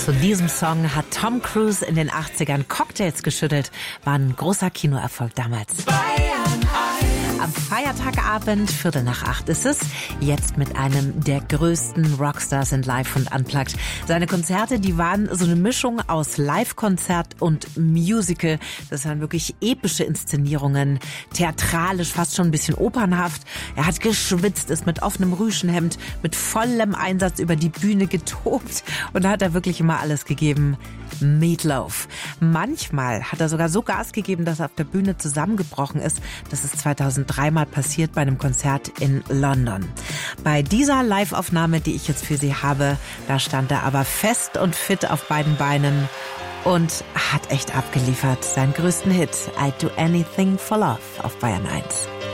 Zu diesem Song hat Tom Cruise in den 80ern Cocktails geschüttelt. War ein großer Kinoerfolg damals. Am Feiertagabend, 7:45 ist es, jetzt mit einem der größten Rockstars in Live und Unplugged. Seine Konzerte, die waren so eine Mischung aus Live-Konzert und Musical. Das waren wirklich epische Inszenierungen, theatralisch, fast schon ein bisschen opernhaft. Er hat geschwitzt, ist mit offenem Rüschenhemd, mit vollem Einsatz über die Bühne getobt und da hat er wirklich immer alles gegeben. Meatloaf. Manchmal hat er sogar so Gas gegeben, dass er auf der Bühne zusammengebrochen ist. Das ist 2003 mal passiert bei einem Konzert in London. Bei dieser Live-Aufnahme, die ich jetzt für Sie habe, da stand er aber fest und fit auf beiden Beinen und hat echt abgeliefert. Seinen größten Hit, I'd Do Anything for Love, auf Bayern 1.